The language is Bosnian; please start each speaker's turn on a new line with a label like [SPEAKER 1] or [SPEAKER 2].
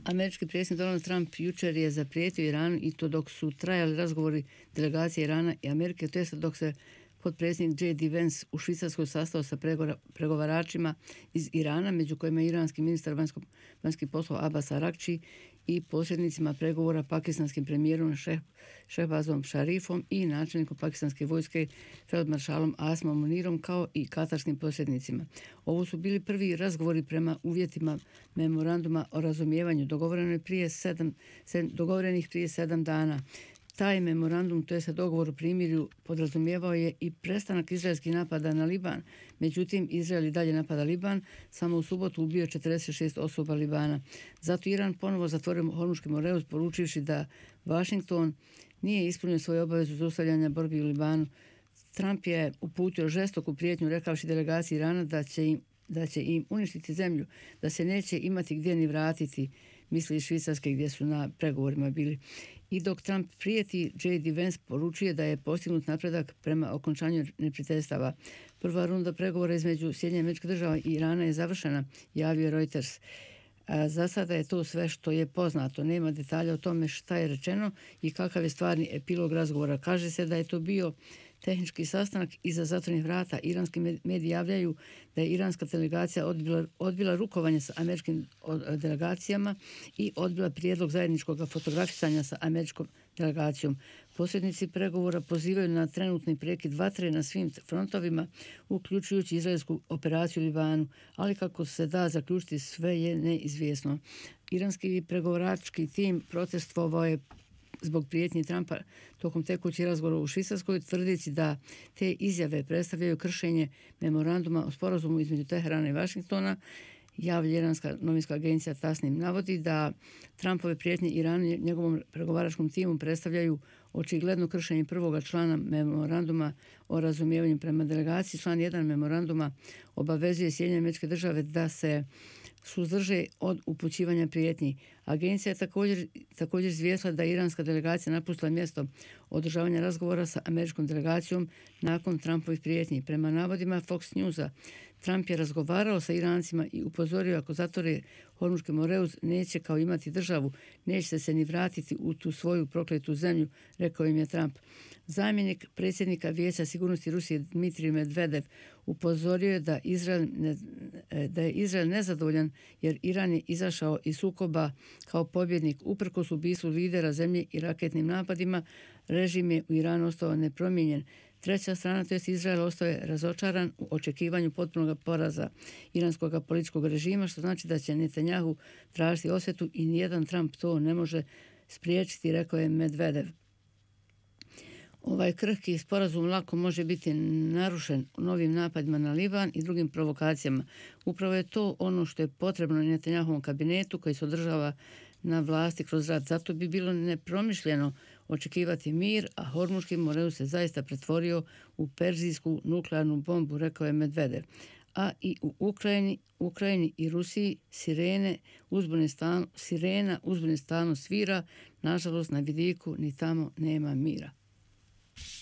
[SPEAKER 1] Američki predsjednik Donald Trump jučer je zaprijetio Iranu i to dok su trajali razgovori delegacije Irana i Amerike, to jest dok se potpredsjednik J.D. Vance u Švicarskoj sastao sa pregovaračima iz Irana, među kojima je iranski ministar vanjskih poslova Abbas Araghči i posrednicima pregovora pakistanskim premijerom Shehbazom Sharifom i načelnikom pakistanske vojske feldmaršalom Asimom Munirom, kao i katarskim posrednicima. Ovo su bili prvi razgovori prema uvjetima memoranduma o razumijevanju dogovorenih prije 7 dana. Taj memorandum, to je dogovor o primirju, podrazumijevao je i prestanak izraelskih napada na Liban. Međutim, Izrael i dalje napada Liban, samo u subotu ubio 46 osoba Libana. Zato Iran ponovo zatvorio Hormuški moreus, poručivši da Washington nije ispunio svoju obavezu zaustavljanja borbi u Libanu. Trump je uputio žestoku prijetnju, rekavši delegaciji Irana da će im uništiti zemlju, da se neće imati gdje ni vratiti, misli iz Švicarske gdje su na pregovorima bili. I dok Trump prijeti, J.D. Vance poručuje da je postignut napredak prema okončanju neprijateljstava. Prva runda pregovora između Sjedinjenih Američkih Država i Irana je završena, javio Reuters. Za sada je to sve što je poznato. Nema detalja o tome šta je rečeno i kakav je stvarni epilog razgovora. Kaže se da je to bio tehnički sastanak iza zatvorenih vrata. Iranski mediji javljaju da je iranska delegacija odbila rukovanje sa američkim delegacijama i odbila prijedlog zajedničkog fotografisanja sa američkom delegacijom. Posrednici pregovora pozivaju na trenutni prekid vatre na svim frontovima, uključujući izraelsku operaciju u Libanu, ali kako se da zaključiti, sve je neizvjesno. Iranski pregovarački tim protestovao je zbog prijetnji Trumpa tokom tekućih razgovora u Švicarskoj, tvrdeći da te izjave predstavljaju kršenje memoranduma o sporazumu između Teherana i Washingtona. Javlja iranska novinska agencija Tasnim navodi da Trumpove prijetnje Iranu i njegovom pregovaračkom timu predstavljaju očigledno kršenje prvoga člana memoranduma o razumijevanju. Prema delegaciji, član 1 memoranduma obavezuje Sjedinjene Američke Države da se suzdrže od upućivanja prijetnji. Agencija je također izvijestila da iranska delegacija napustila mjesto održavanja razgovora sa američkom delegacijom nakon Trumpovih prijetnji. Prema navodima Fox Newsa, Trump je razgovarao sa Irancima i upozorio ako zatvore Hormuški moreus neće kao imati državu, neće se ni vratiti u tu svoju prokletu zemlju, rekao im je Trump. Zamjenik predsjednika Vijeća sigurnosti Rusije Dmitrij Medvedev upozorio je da je Izrael nezadovoljan jer Iran je izašao iz sukoba kao pobjednik uprkos ubistvu lidera zemlje i raketnim napadima. Režim je u Iranu ostao nepromijenjen. Treća strana, to jest Izrael, ostao je razočaran u očekivanju potpunog poraza iranskog političkog režima, što znači da će Netanjahu tražiti osvetu i nijedan Trump to ne može spriječiti, rekao je Medvedev. Ovaj krhki sporazum lako može biti narušen novim napadima na Liban i drugim provokacijama. Upravo je to ono što je potrebno Netanjahovom kabinetu koji se održava na vlasti kroz rat. Zato bi bilo nepromišljeno očekivati mir, a Hormuški moreus se zaista pretvorio u perzijsku nuklearnu bombu, rekao je Medvedev. A i u Ukrajini i Rusiji sirena uzbune stalno svira, nažalost na vidiku ni tamo nema mira.